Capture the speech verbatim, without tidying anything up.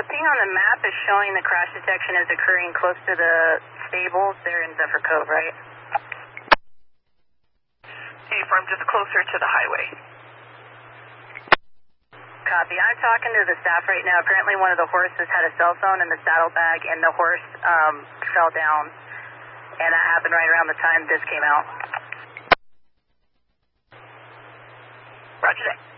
the ping on the map is showing the crash detection is occurring close to the stables there in Zephyr Cove, right? Hey, from just closer to the highway. Copy. I'm talking to the staff right now. Apparently one of the horses had a cell phone in the saddlebag, and the horse um, fell down. And that happened right around the time this came out. Roger that.